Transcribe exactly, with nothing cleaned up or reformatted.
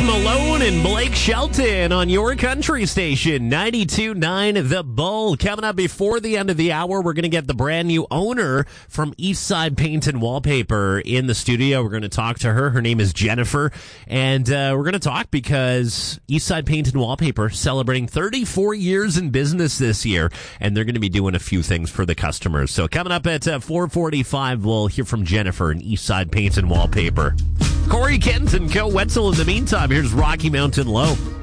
Malone and Blake Shelton on your country station, ninety-two point nine The Bull. Coming up before the end of the hour, we're going to get the brand new owner from Eastside Paint and Wallpaper in the studio. We're going to talk to her. Her name is Jennifer. And uh, we're going to talk because Eastside Paint and Wallpaper celebrating thirty-four years in business this year. And they're going to be doing a few things for the customers. So coming up at uh, four forty-five, we'll hear from Jennifer in Eastside Paint and Wallpaper. Corey Kent and Co. Wetzel in the meantime. Here's Rocky Mountain Low.